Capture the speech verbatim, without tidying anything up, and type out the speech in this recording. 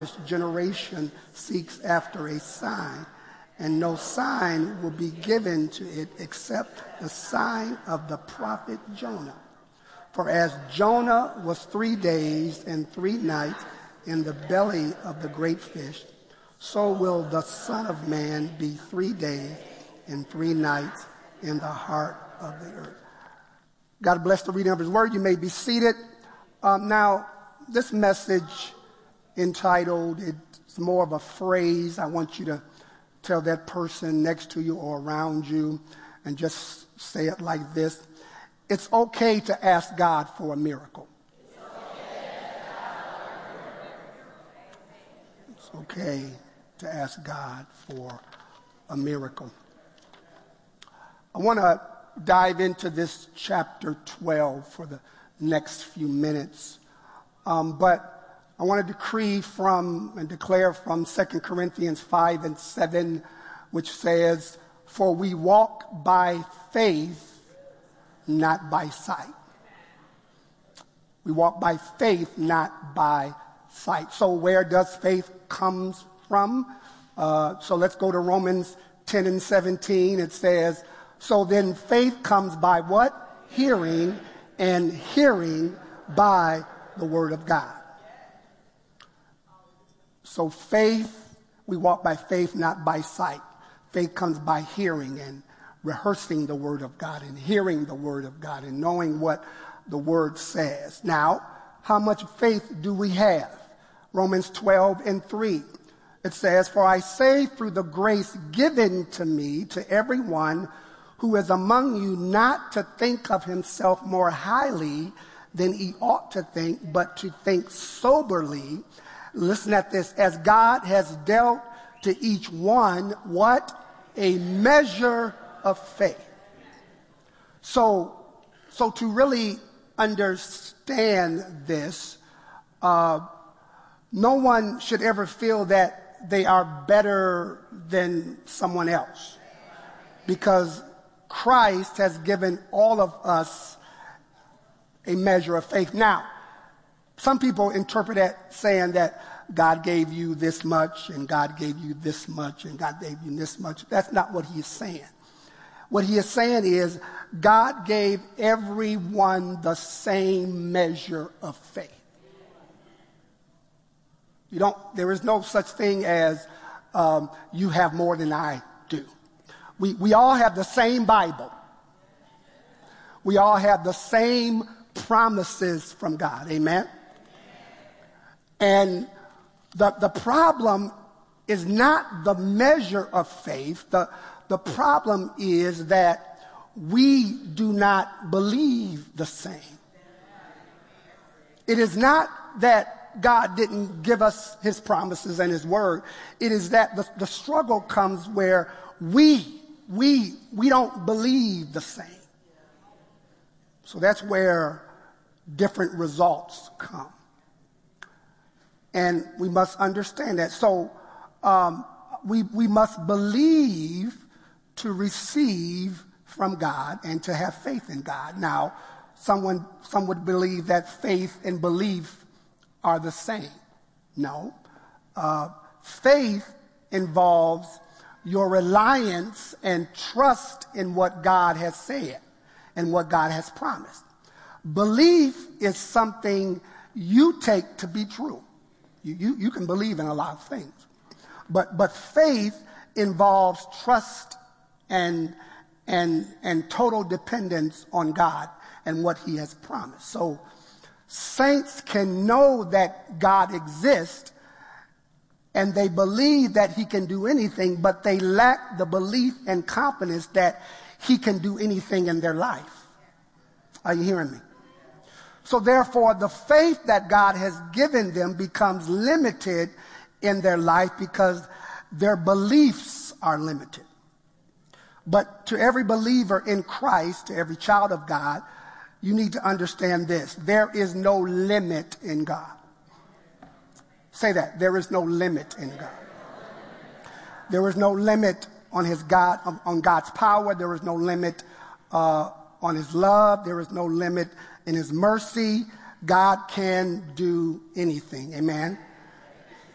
This generation seeks after a sign, and no sign will be given to it except the sign of the prophet Jonah. For as Jonah was three days and three nights in the belly of the great fish, so will the Son of Man be three days and three nights in the heart of the earth. God bless the reading of his word. You may be seated. Um, now, this message entitled, it's more of a phrase. I want you to tell that person next to you or around you and just say it like this. It's okay to ask God for a miracle. It's okay to ask God for a miracle. I want to dive into this chapter twelve for the next few minutes. Um, but I want to decree from and declare from Second Corinthians five and seven, which says, "For we walk by faith, not by sight." We walk by faith, not by sight. So where does faith come from? Uh, so let's go to Romans ten and seventeen. It says, "So then faith comes by what? Hearing, and hearing by the word of God." So faith, we walk by faith, not by sight. Faith comes by hearing and rehearsing the word of God and hearing the word of God and knowing what the word says. Now, how much faith do we have? Romans twelve and three. It says, "For I say through the grace given to me to everyone who is among you not to think of himself more highly than he ought to think, but to think soberly." Listen at this. "As God has dealt to each one," what? "A measure of faith." So, so to really understand this, uh, no one should ever feel that they are better than someone else, because Christ has given all of us a measure of faith. Now, some people interpret that saying that God gave you this much and God gave you this much and God gave you this much. That's not what he is saying. What he is saying is God gave everyone the same measure of faith. You don't, there is no such thing as um, you have more than I do. We, we all have the same Bible. We all have the same promises from God. Amen? And the, the problem is not the measure of faith. The, the problem is that we do not believe the same. It is not that God didn't give us his promises and his word. It is that the, the struggle comes where we, we, we don't believe the same. So that's where different results come. And we must understand that. So um, we, we must believe to receive from God and to have faith in God. Now, someone, some would believe that faith and belief are the same. No. Uh, faith involves your reliance and trust in what God has said and what God has promised. Belief is something you take to be true. You, you, you can believe in a lot of things. But, but faith involves trust and, and, and total dependence on God and what he has promised. So saints can know that God exists and they believe that he can do anything, but they lack the belief and confidence that he can do anything in their life. Are you hearing me? So therefore, the faith that God has given them becomes limited in their life because their beliefs are limited. But to every believer in Christ, to every child of God, you need to understand this. There is no limit in God. Say that. There is no limit in God. There is no limit on his God, on God's power. There is no limit uh, on his love. There is no limit in his mercy. God can do anything. Amen.